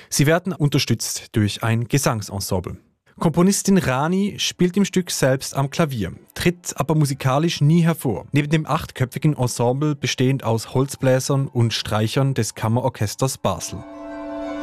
Sie werden unterstützt durch ein Gesangsensemble. Komponistin Rani spielt im Stück selbst am Klavier, tritt aber musikalisch nie hervor. Neben dem 8-köpfigen Ensemble bestehend aus Holzbläsern und Streichern des Kammerorchesters Basel.